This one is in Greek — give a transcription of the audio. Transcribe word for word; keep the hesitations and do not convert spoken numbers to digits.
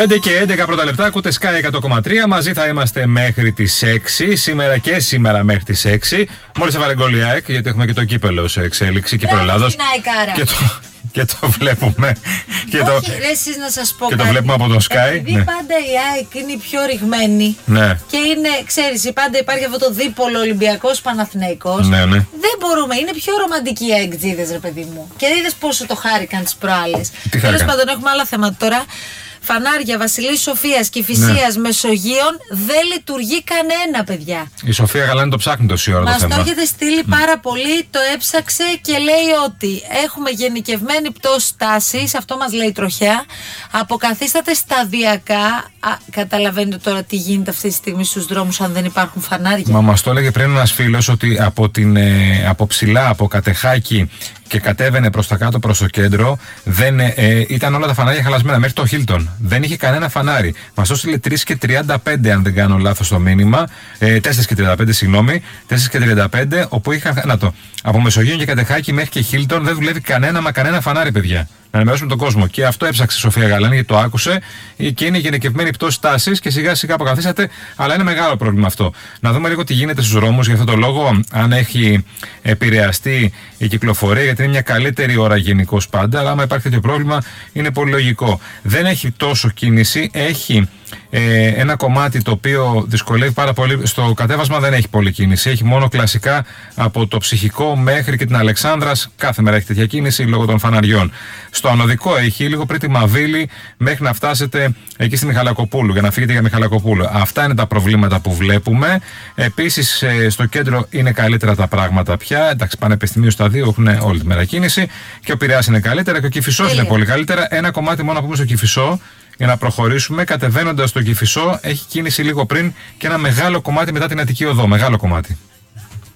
πέντε και έντεκα πρώτα λεπτά, ακούτε Sky εκατό κόμμα τρία. Μαζί θα είμαστε μέχρι τις έξι. Σήμερα και σήμερα μέχρι τις έξι. Μόλις έβαλε γκολ η ΑΕΚ, γιατί έχουμε και το κύπελο σε εξέλιξη, κύπελο Ελλάδος. Και το, και το βλέπουμε. Και Όχι, το, ρε, εσείς να σας πω και κάτι. το βλέπουμε από το Sky. Επειδή Ναι. πάντα η ΑΕΚ είναι η πιο ρηγμένη. Ναι. Και είναι, ξέρεις, πάντα υπάρχει αυτό το δίπολο Ολυμπιακός Παναθηναϊκός. Ναι, ναι. Δεν μπορούμε, είναι πιο ρομαντικοί οι αεκτζίδες, ρε παιδί μου. Και είδες πόσο το χάρηκαν τις προάλλες. Τέλος πάντων, έχουμε άλλα θέματα τώρα. Φανάρια Βασιλής Σοφίας, Κηφισίας, ναι. Μεσογείων, δεν λειτουργεί κανένα, παιδιά. Η Σοφία Γαλάνη το ψάχνει τόση ώρα. Μας το θέμα. το έχετε στείλει mm. πάρα πολύ, το έψαξε και λέει ότι έχουμε γενικευμένη πτώση τάσης, αυτό μας λέει η τροχέα, αποκαθίσταται σταδιακά. Α, καταλαβαίνετε τώρα τι γίνεται αυτή τη στιγμή στους δρόμους αν δεν υπάρχουν φανάρια. Μα μας το έλεγε πριν ένας φίλος ότι από, την, ε, από ψηλά, από Κατεχάκη και κατέβαινε προς τα κάτω, προς το κέντρο, δεν, ε, ήταν όλα τα φανάρια χαλασμένα μέχρι το Χίλτον. Δεν είχε κανένα φανάρι. Μας το έστειλε τρεις και τριάντα πέντε, αν δεν κάνω λάθος το μήνυμα. Ε, τέσσερα και τριάντα πέντε, συγγνώμη. τέσσερα και τριάντα πέντε, όπου είχαν. Να το. Από Μεσογείο και Κατεχάκη μέχρι και Χίλτον δεν δουλεύει κανένα μα κανένα φανάρι, παιδιά. Να ενημερώσουμε τον κόσμο. Και αυτό έψαξε η Σοφία Γαλάνη, γιατί το άκουσε και είναι γενικευμένη πτώση τάσης και σιγά σιγά αποκαθίσταται, αλλά είναι μεγάλο πρόβλημα αυτό. Να δούμε λίγο τι γίνεται στους δρόμους για αυτό το λόγο, αν έχει επηρεαστεί η κυκλοφορία, γιατί είναι μια καλύτερη ώρα γενικώς πάντα, αλλά άμα υπάρχει τέτοιο πρόβλημα είναι πολύ λογικό. Δεν έχει τόσο κίνηση, έχει ε, ένα κομμάτι το οποίο δυσκολεύει πάρα πολύ. Στο κατέβασμα δεν έχει πολλή κίνηση, έχει μόνο κλασικά από το Ψυχικό μέχρι και την Αλεξάνδρας. Κάθε μέρα έχει τέτοια κίνηση λόγω των φαναριών. Στο ανωδικό έχει λίγο πριν τη Μαβίλη μέχρι να φτάσετε εκεί στη Μιχαλακοπούλου, για να φύγετε για Μιχαλακοπούλου. Αυτά είναι τα προβλήματα που βλέπουμε. Επίσης στο κέντρο είναι καλύτερα τα πράγματα πια. Εντάξει, Πανεπιστημίου στα δύο έχουν όλη τη μέρα κίνηση και ο Πειραιάς είναι καλύτερα και ο Κηφισός είναι πολύ καλύτερα. Ένα κομμάτι μόνο να πούμε στο Κηφισό για να προχωρήσουμε. Κατεβαίνοντας στο Κηφισό έχει κίνηση λίγο πριν και ένα μεγάλο κομμάτι μετά την Αττική Οδό. Μεγάλο κομμάτι.